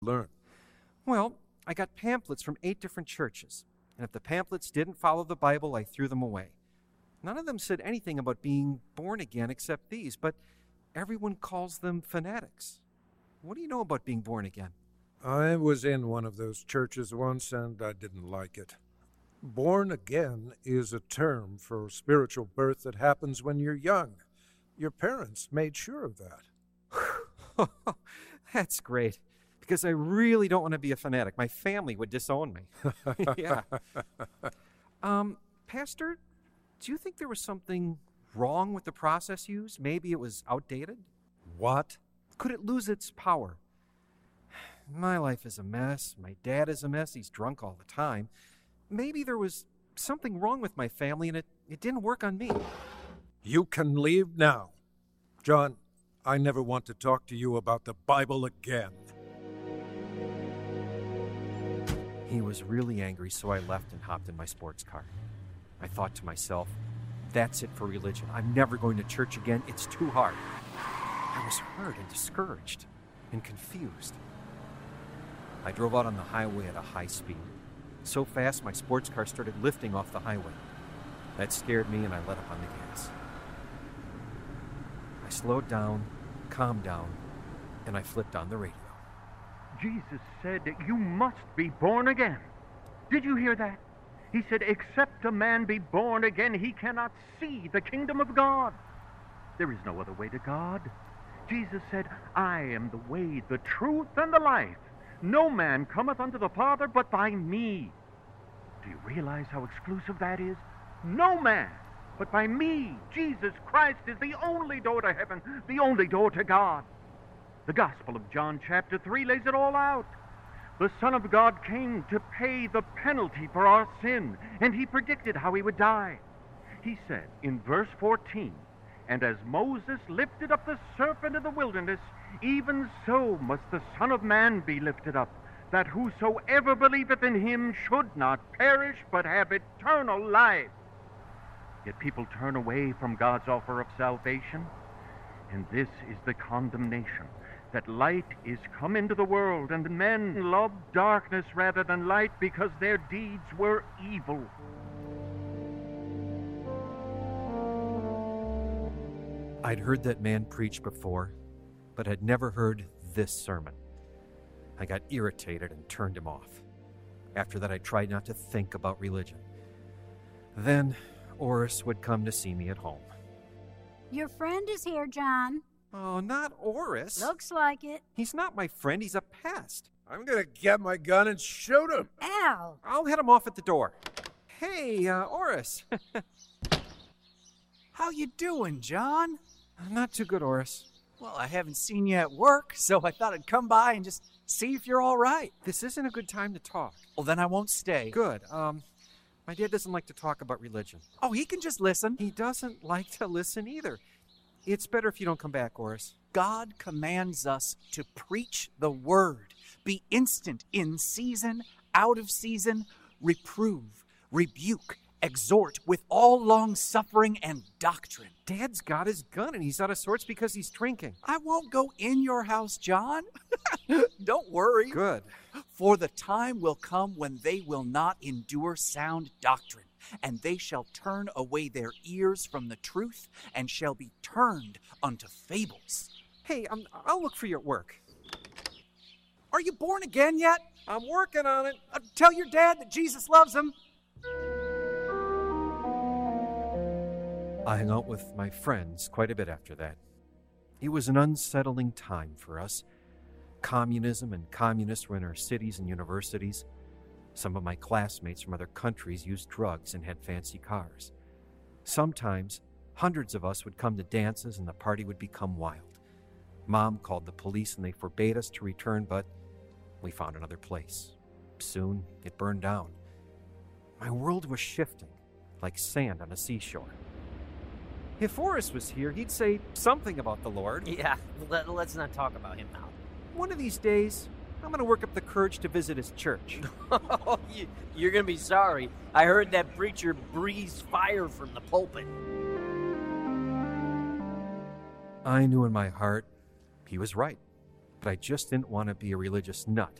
learn? Well, I got pamphlets from 8 different churches, and if the pamphlets didn't follow the Bible, I threw them away. None of them said anything about being born again except these, but everyone calls them fanatics. What do you know about being born again? I was in one of those churches once, and I didn't like it. Born again is a term for spiritual birth that happens when you're young. Your parents made sure of that. That's great, because I really don't want to be a fanatic. My family would disown me. Yeah. Pastor, do you think there was something wrong with the process used? Maybe it was outdated? What? Could it lose its power? My life is a mess. My dad is a mess. He's drunk all the time. Maybe there was something wrong with my family and it didn't work on me. You can leave now. John, I never want to talk to you about the Bible again. He was really angry, so I left and hopped in my sports car. I thought to myself, that's it for religion. I'm never going to church again. It's too hard. I was hurt and discouraged and confused. I drove out on the highway at a high speed. So fast, my sports car started lifting off the highway. That scared me, and I let up on the gas. I slowed down, calmed down, and I flipped on the radio. Jesus said that you must be born again. Did you hear that? He said, except a man be born again, he cannot see the kingdom of God. There is no other way to God. Jesus said, I am the way, the truth, and the life. No man cometh unto the Father but by me. Do you realize how exclusive that is? No man but by me. Jesus Christ is the only door to heaven, the only door to God. The Gospel of John chapter 3 lays it all out. The Son of God came to pay the penalty for our sin, and he predicted how he would die. He said in verse 14, and as Moses lifted up the serpent in the wilderness, even so must the Son of Man be lifted up, that whosoever believeth in him should not perish, but have eternal life. Yet people turn away from God's offer of salvation, and this is the condemnation, that light is come into the world, and men love darkness rather than light, because their deeds were evil. I'd heard that man preach before, but had never heard this sermon. I got irritated and turned him off. After that, I tried not to think about religion. Then, Oris would come to see me at home. Your friend is here, John. Oh, not Oris. Looks like it. He's not my friend. He's a pest. I'm gonna get my gun and shoot him. Al! I'll head him off at the door. Hey, Oris. How you doing, John? Not too good, Oris. Well, I haven't seen you at work, so I thought I'd come by and just see if you're all right. This isn't a good time to talk. Well, then I won't stay. Good. My dad doesn't like to talk about religion. Oh, he can just listen. He doesn't like to listen either. It's better if you don't come back, Oris. God commands us to preach the word. Be instant in season, out of season, reprove, rebuke, exhort with all long-suffering and doctrine. Dad's got his gun and he's out of sorts because he's drinking. I won't go in your house, John. Don't worry. Good. For the time will come when they will not endure sound doctrine, and they shall turn away their ears from the truth, and shall be turned unto fables. Hey, I'll look for you at work. Are you born again yet? I'm working on it. Tell your dad that Jesus loves him. I hung out with my friends quite a bit after that. It was an unsettling time for us. Communism and communists were in our cities and universities. Some of my classmates from other countries used drugs and had fancy cars. Sometimes, hundreds of us would come to dances and the party would become wild. Mom called the police and they forbade us to return, but we found another place. Soon, it burned down. My world was shifting, like sand on a seashore. If Oris was here, he'd say something about the Lord. Yeah, let's not talk about him now. One of these days, I'm going to work up the courage to visit his church. You're going to be sorry. I heard that preacher breathes fire from the pulpit. I knew in my heart he was right. but I just didn't want to be a religious nut